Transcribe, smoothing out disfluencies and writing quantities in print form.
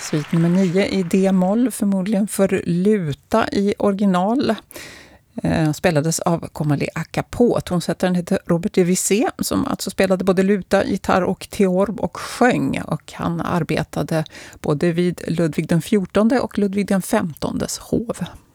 svit nummer 9 i D-moll, förmodligen för luta i original. Spelades av Comalie Acapå. Tonsättaren heter Robert de Visé, som alltså spelade både luta, gitarr och theorb och sjöng. Och han arbetade både vid Ludvig den XIV och Ludvig den XVs hov.